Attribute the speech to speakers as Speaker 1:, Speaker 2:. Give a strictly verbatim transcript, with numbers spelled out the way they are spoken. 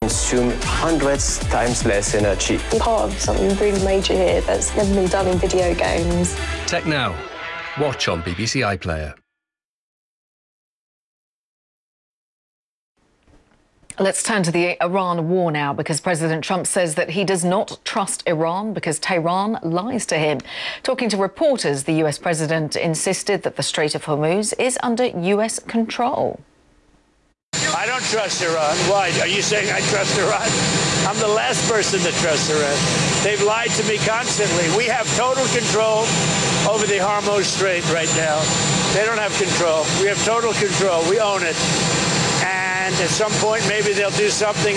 Speaker 1: consume hundreds times less energy.
Speaker 2: I'm part of something really major here that's never been done in video games.
Speaker 3: Tech Now. Watch on B B C iPlayer.
Speaker 4: Let's turn to the Iran war now, because President Trump says that he does not trust Iran because Tehran lies to him. Talking to reporters, the U S president insisted that the Strait of Hormuz is under U S control.
Speaker 5: I don't trust Iran. Why? Are you saying I trust Iran? I'm the last person to trust Iran. They've lied to me constantly. We have total control over the Hormuz Strait right now. They don't have control. We have total control. We own it. And at some point, maybe they'll do something